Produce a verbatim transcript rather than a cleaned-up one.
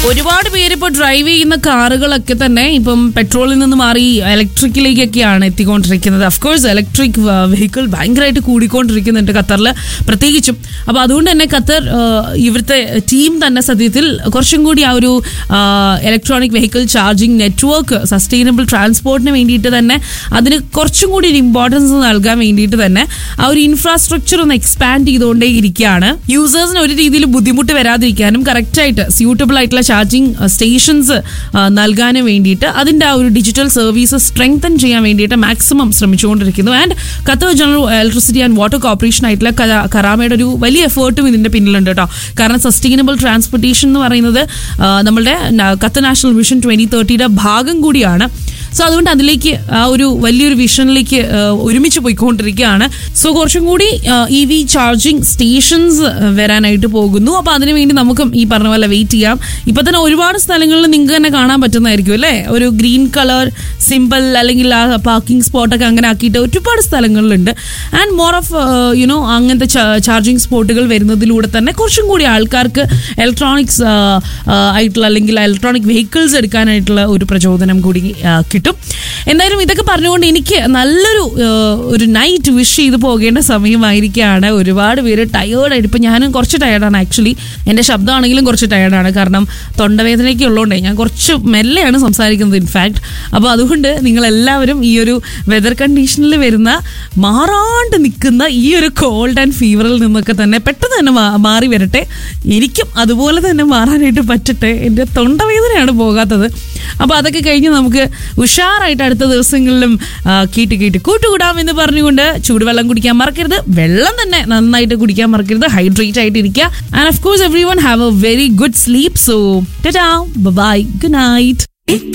ഒരുപാട് പേര് ഇപ്പോൾ ഡ്രൈവ് ചെയ്യുന്ന കാറുകളൊക്കെ തന്നെ ഇപ്പം പെട്രോളിൽ നിന്ന് മാറി ഇലക്ട്രിക്കിലേക്കൊക്കെയാണ് എത്തിക്കൊണ്ടിരിക്കുന്നത്. അഫ്കോഴ്സ് ഇലക്ട്രിക് വെഹിക്കിൾ ഭയങ്കരമായിട്ട് കൂടിക്കൊണ്ടിരിക്കുന്നുണ്ട് ഖത്തറിൽ പ്രത്യേകിച്ചും. അപ്പോൾ അതുകൊണ്ട് തന്നെ ഖത്തർ ഇവിടുത്തെ ടീം തന്നെ സത്യത്തിൽ കുറച്ചും കൂടി ആ ഒരു electronic vehicle charging network sustainable ട്രാൻസ്പോർട്ടിന് വേണ്ടിയിട്ട് തന്നെ അതിന് കുറച്ചും കൂടി ഒരു ഇമ്പോർട്ടൻസ് നൽകാൻ വേണ്ടിയിട്ട് തന്നെ ആ ഒരു ഇൻഫ്രാസ്ട്രക്ചർ ഒന്ന് എക്സ്പാൻഡ് ചെയ്തുകൊണ്ടേ ഇരിക്കുകയാണ്. യൂസേഴ്സിന് ഒരു രീതിയിൽ ബുദ്ധിമുട്ട് വരാതിരിക്കാനും കറക്റ്റായിട്ട് സ്യൂട്ടബിൾ ആയിട്ടുള്ള ചാർജിങ് സ്റ്റേഷൻസ് നൽകാനും വേണ്ടിയിട്ട് അതിൻ്റെ ആ ഒരു ഡിജിറ്റൽ സർവീസ് സ്ട്രെങ്തൻ ചെയ്യാൻ വേണ്ടിയിട്ട് maximum ശ്രമിച്ചുകൊണ്ടിരിക്കുന്നു. And Qatar general electricity and water corporation ആയിട്ടുള്ള കറാമയുടെ ഒരു വലിയ എഫേർട്ടും ഇതിൻ്റെ പിന്നിലുണ്ട് കേട്ടോ. കാരണം സസ്റ്റൈനബിൾ ട്രാൻസ്പോർട്ടേഷൻ എന്ന് പറയുന്നത് നമ്മളുടെ ഖത്തർ നാഷണൽ വിഷൻ ട്വന്റി തേർട്ടിയുടെ ഭാഗം കൂടിയാണ്. സോ അതുകൊണ്ട് അതിലേക്ക് ആ ഒരു വലിയൊരു വിഷനിലേക്ക് ഒരുമിച്ച് പോയിക്കൊണ്ടിരിക്കുകയാണ്. സോ കുറച്ചും കൂടി ഇ വി ചാർജിങ് സ്റ്റേഷൻസ് വരാനായിട്ട് പോകുന്നു. അപ്പോൾ അതിനുവേണ്ടി നമുക്കും ഈ പറഞ്ഞ പോലെ വെയിറ്റ് ചെയ്യാം. ഇപ്പം തന്നെ ഒരുപാട് സ്ഥലങ്ങളിൽ നിങ്ങൾക്ക് തന്നെ കാണാൻ പറ്റുന്നതായിരിക്കും അല്ലേ, ഒരു ഗ്രീൻ കളർ സിമ്പിൾ അല്ലെങ്കിൽ ആ പാർക്കിംഗ് സ്പോട്ടൊക്കെ അങ്ങനെ ആക്കിയിട്ട് ഒരുപാട് സ്ഥലങ്ങളിലുണ്ട്. ആൻഡ് മോർ ഓഫ് യുനോ അങ്ങനത്തെ ചാർജിങ് സ്പോട്ടുകൾ വരുന്നതിലൂടെ തന്നെ കുറച്ചും കൂടി ആൾക്കാർക്ക് ഇലക്ട്രോണിക്സ് ആയിട്ടുള്ള അല്ലെങ്കിൽ ഇലക്ട്രോണിക് വെഹിക്കിൾസ് എടുക്കാനായിട്ടുള്ള ഒരു പ്രചോദനം കൂടി കിട്ടും. എന്തായാലും ഇതൊക്കെ പറഞ്ഞുകൊണ്ട് എനിക്ക് നല്ലൊരു ഒരു നൈറ്റ് വിഷ് ചെയ്ത് പോകേണ്ട സമയമായിരിക്കുകയാണ്. ഒരുപാട് പേര് ടയേർഡായിട്ട്, ഇപ്പം ഞാനും കുറച്ച് ടയേർഡാണ് ആക്ച്വലി. എൻ്റെ ശബ്ദമാണെങ്കിലും കുറച്ച് ടയേർഡാണ്, കാരണം തൊണ്ടവേദനയൊക്കെ ഉള്ളതുകൊണ്ടേ ഞാൻ കുറച്ച് മെല്ലെയാണ് സംസാരിക്കുന്നത് ഇൻഫാക്ട്. അപ്പോൾ അതുകൊണ്ട് നിങ്ങളെല്ലാവരും ഈ ഒരു വെതർ കണ്ടീഷനിൽ വരുന്ന മാറാണ്ട് നിൽക്കുന്ന ഈ ഒരു കോൾഡ് ആൻഡ് ഫീവറിൽ നിന്നൊക്കെ തന്നെ പെട്ടെന്ന് തന്നെ മാറി വരട്ടെ. എനിക്കും അതുപോലെ തന്നെ മാറാനായിട്ട് പറ്റട്ടെ. എൻ്റെ തൊണ്ടവേദനയാണ് പോകാത്തത്. അപ്പോൾ അതൊക്കെ കഴിഞ്ഞ് നമുക്ക് ഉഷാറായിട്ട് അടുത്ത ദിവസങ്ങളിലും കേട്ട് കേട്ട് കൂട്ടുകൂടാമെന്ന് പറഞ്ഞുകൊണ്ട് ചൂടുവെള്ളം കുടിക്കാൻ മറക്കരുത്. വെള്ളം തന്നെ നന്നായിട്ട് കുടിക്കാൻ മറക്കരുത്. ഹൈഡ്രേറ്റ് ആയിട്ട് ഇരിക്കുക. And of course everyone have A very good sleep. So Tata, by, good night.